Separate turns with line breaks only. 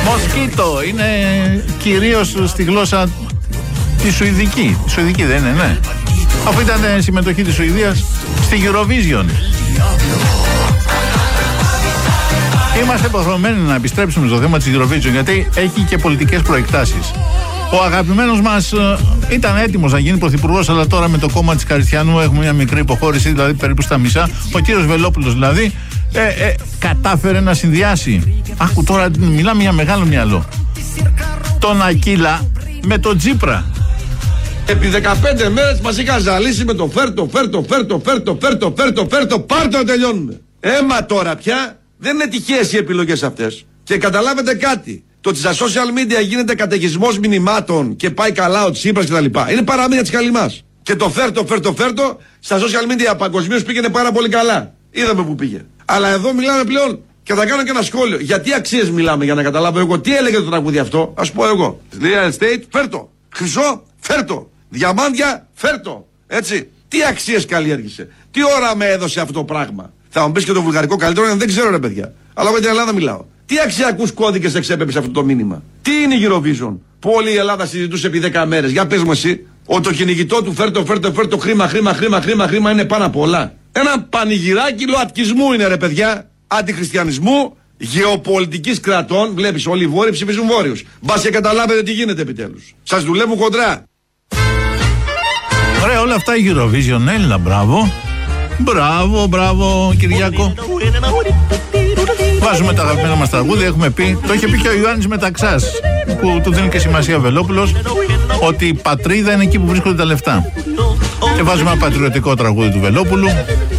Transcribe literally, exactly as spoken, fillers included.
Μοσκίτο είναι κυρίως στη γλώσσα τη Σουηδική. Η Σουηδική δεν είναι, ναι. Αφού ήταν συμμετοχή της Σουηδίας στη Eurovision. Είμαστε υποχρεωμένοι να επιστρέψουμε στο θέμα της Eurovision, γιατί έχει και πολιτικές προεκτάσεις. Ο αγαπημένος μας ήταν έτοιμος να γίνει πρωθυπουργός, αλλά τώρα με το κόμμα της Καριστιανού έχουμε μια μικρή υποχώρηση, δηλαδή περίπου στα μισά. Ο κύριος Βελόπουλος δηλαδή ε, ε, κατάφερε να συνδυάσει. Άκου τώρα, μιλάμε για μεγάλο μυαλό. Τον Ακύλα με τον Τσίπρα.
Επί δεκαπέντε μέρες μας είχα ζαλίσει με το φέρτο, φέρτο, φέρτο, φέρτο, φέρτο, φέρτο, φέρτο, πάρτο, τελειώνουμε. Έμα τώρα πια δεν είναι τυχαίες οι επιλογές αυτές. Και καταλάβετε κάτι. Το ότι στα social media γίνεται καταιγισμός μηνυμάτων και πάει καλά ο Τσίπρας κτλ. Είναι παραμύθια της καλυμάς. Και το φέρτο, φέρτο, φέρτο στα social media παγκοσμίως πήγαινε πάρα πολύ καλά. Είδαμε που πήγε. Αλλά εδώ μιλάμε πλέον και θα κάνω και ένα σχόλιο. Για τι αξίες μιλάμε, για να καταλάβω εγώ τι έλεγε το τραγούδι αυτό. Ας πω εγώ. Real estate, φέρτο. Χρυσό, φέρτο. Διαμάντια, φέρτο. Έτσι. Τι αξίες καλλιέργησε. Τι όραμα έδωσε αυτό το πράγμα. Θα μου πεις και το βουλγαρικό καλύτερο, δεν ξέρω ρε παιδιά. Αλλά εγώ για την Ελλάδα μιλάω. Τι αξιακούς κώδικες εξέπεψε αυτό το μήνυμα. Τι είναι η Eurovision. Που όλη η Ελλάδα συζητούσε επί δέκα μέρες. Για πες μου εσύ. Ότι το κυνηγητό του φέρτο, φέρτο, φέρτο, χρήμα, χρήμα, χρήμα, χρήμα, χρήμα είναι πάνω απ' όλα. Ένα πανηγυράκι λοατκισμού είναι ρε παιδιά. Αντιχριστιανισμού, γεωπολιτικής κρατών. Βλέπεις όλοι οι βόρειοι ψηφίζουν βόρειους. Μπας και καταλάβετε τι γίνεται επιτέλους. Σας δουλεύουν χοντρά.
Ωραία, όλα αυτά η Eurovision, έλα, μπράβο. Μπράβο, μπράβο, Κυριάκο. Βάζουμε τα αγαπημένα μας τραγούδια, έχουμε πει. Το είχε πει και ο Ιωάννης Μεταξάς, που του δίνει και σημασία ο Βελόπουλος, ότι η πατρίδα είναι εκεί που βρίσκονται τα λεφτά. Και βάζουμε ένα πατριωτικό τραγούδι του Βελόπουλου.